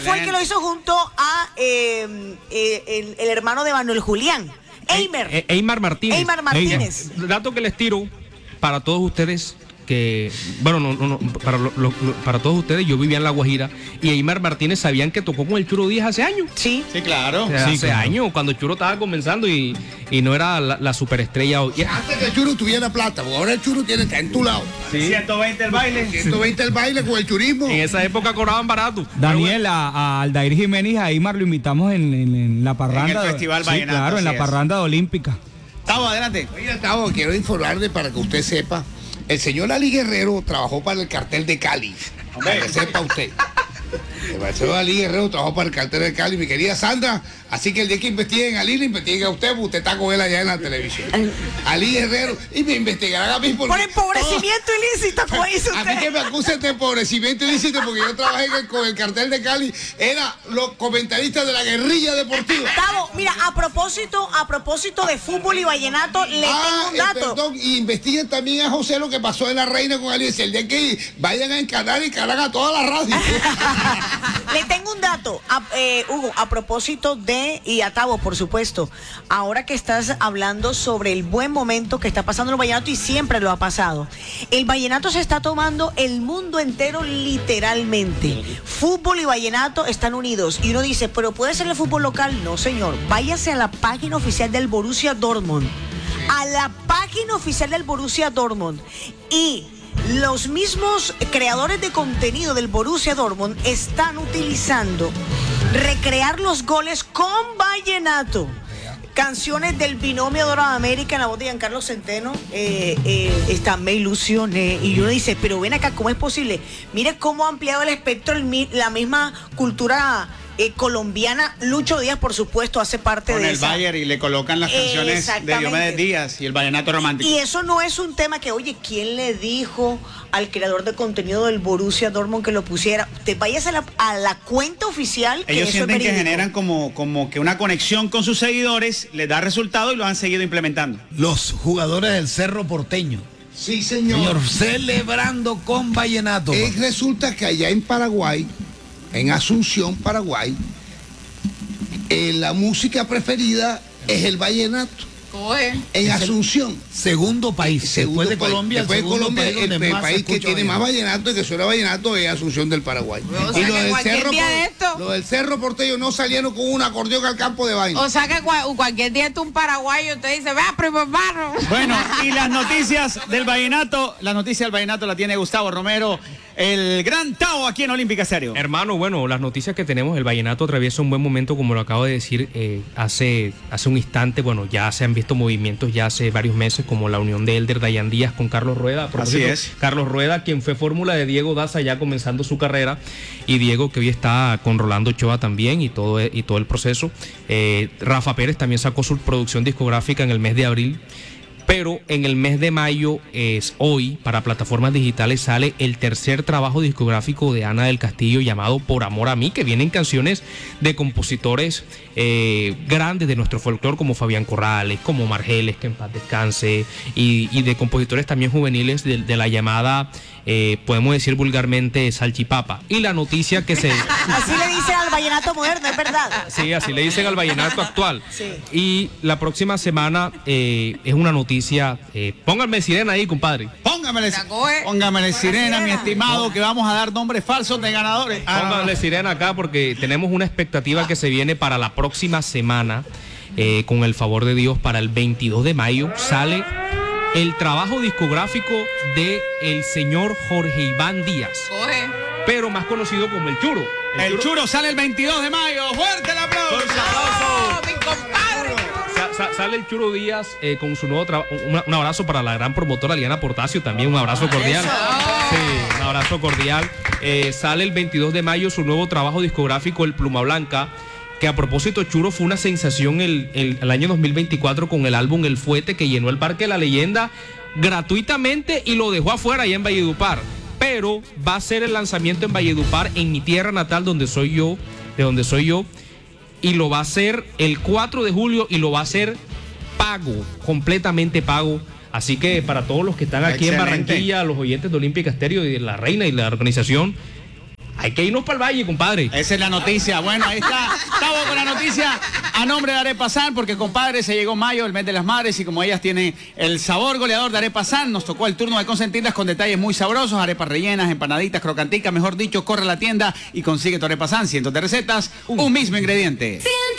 fue el que lo hizo junto a el hermano de Manuel Julián, Eymar Martínez. Eymar Martínez. Dato que les tiro para todos ustedes. Que, bueno, para todos ustedes, yo vivía en La Guajira y Eymar Martínez sabían que tocó con el Churo Díaz hace años. Sí, claro. Hace años, cuando el Churo estaba comenzando y no era la superestrella. Antes que el Churo tuviera plata, porque ahora el Churo está en tu lado. Sí. 120 el baile. 120 el baile con el churismo. En esa época cobraban barato. Daniel, a Aldair Jiménez, a Eymar lo invitamos en la parranda. En el Festival Vallenato. Claro, en la parranda olímpica. Tavo, adelante. Oiga, Tavo, quiero informarle para que usted sepa. El señor Ali Guerrero trabajó para el cartel de Cali. Para que sepa usted. El señor Ali Guerrero trabajó para el cartel de Cali, mi querida Sandra. Así que el día que investiguen a Ali, le investiguen a usted, porque usted está con él allá en la televisión. Ali Guerrero, y me investigarán a mí por empobrecimiento ilícito, como dice usted. A mí que me acusen de empobrecimiento ilícito, porque yo trabajé con el cartel de Cali, era los comentaristas de la guerrilla deportiva. Tavo, mira, a propósito de fútbol y vallenato, le tengo un dato. Perdón, y investiguen también a José lo que pasó en La Reina con Ali. El día que vayan a encanar y cargan a toda la radio. Le tengo un dato, Hugo, a propósito de, y a Tavo, por supuesto, ahora que estás hablando sobre el buen momento que está pasando el vallenato, y siempre lo ha pasado. El vallenato se está tomando el mundo entero literalmente. Fútbol y vallenato están unidos. Y uno dice, ¿pero puede ser el fútbol local? No, señor. Váyase a la página oficial del Borussia Dortmund. A la página oficial del Borussia Dortmund. Y los mismos creadores de contenido del Borussia Dortmund están utilizando recrear los goles con vallenato. Canciones del binomio de América en la voz de Giancarlo Centeno. Está Me Ilusioné. Y uno dice, pero ven acá, ¿cómo es posible? Mire cómo ha ampliado el espectro la misma cultura colombiana. Lucho Díaz, por supuesto, hace parte con de el esa. Bayer, y le colocan las canciones de Diomedes Díaz y el vallenato romántico. Y eso no es un tema que, oye, ¿quién le dijo al creador de contenido del Borussia Dortmund que lo pusiera? Te vayas a la cuenta oficial. Ellos sienten que generan como que una conexión con sus seguidores, les da resultado y lo han seguido implementando. Los jugadores del Cerro Porteño. Sí, señor. Celebrando con vallenato. Resulta que allá en Paraguay, en Asunción, Paraguay, la música preferida es el vallenato. En Asunción. Segundo país. Después de Colombia, el país que tiene más vallenato y que suena vallenato es Asunción del Paraguay. O sea, los del Cerro Porteño no salieron con un acordeón al campo de baile. O sea que cualquier día un paraguayo te dice, vea, primo hermano. Bueno, y las noticias del vallenato la tiene Gustavo Romero, el gran Tao aquí en Olímpica Estéreo. Hermano, bueno, las noticias que tenemos, el vallenato atraviesa un buen momento, como lo acabo de decir hace un instante. Bueno, ya se han visto movimientos ya hace varios meses, como la unión de Elder Dayan Díaz con Carlos Rueda. Así es. Carlos Rueda, quien fue fórmula de Diego Daza ya comenzando su carrera, y Diego, que hoy está con Rolando Ochoa también, y todo el proceso. Rafa Pérez también sacó su producción discográfica en el mes de abril. Pero en el mes de mayo, hoy, para plataformas digitales, sale el tercer trabajo discográfico de Ana del Castillo, llamado Por Amor a Mí, que vienen canciones de compositores grandes de nuestro folclore, como Fabián Corrales, como Margeles, que en paz descanse, y de compositores también juveniles de la llamada, podemos decir vulgarmente, salchipapa. Y la noticia que se... Así le dicen al vallenato moderno, es verdad. Sí, así le dicen al vallenato actual. Sí. Y la próxima semana es una noticia. Pónganme sirena ahí, compadre. Póngamele sirena, mi estimado, que vamos a dar nombres falsos de ganadores. Pónganle sirena acá, porque tenemos una expectativa que se viene para la próxima semana. Con el favor de Dios, para el 22 de mayo sale el trabajo discográfico de el señor Jorge Iván Díaz, pero más conocido como el Churo. El Churo sale el 22 de mayo. ¡Fuerte el aplauso! ¡Mi compadre! Sale el Churo Díaz con su nuevo trabajo. Un abrazo para la gran promotora Liana Portacio, también un abrazo cordial. Sí, un abrazo cordial. Sale el 22 de mayo su nuevo trabajo discográfico, El Pluma Blanca, que a propósito, Churo fue una sensación el año 2024 con el álbum El Fuete, que llenó el Parque de la Leyenda gratuitamente y lo dejó afuera allá en Valledupar. Pero va a ser el lanzamiento en Valledupar, en mi tierra natal, de donde soy yo, y lo va a hacer el 4 de julio y lo va a hacer pago, completamente pago. Así que para todos los que están aquí en Barranquilla, los oyentes de Olímpica Estéreo y de La Reina y la organización, Hay que irnos para el valle, compadre. Esa es la noticia. Bueno, ahí está. Tavo con la noticia a nombre de Arepa San, porque compadre, se llegó mayo, el mes de las madres, y como ellas tienen el sabor goleador de Arepa San, nos tocó el turno de consentirlas con detalles muy sabrosos, arepas rellenas, empanaditas, crocanticas, mejor dicho, corre a la tienda y consigue tu Arepa San, cientos de recetas, un mismo ingrediente.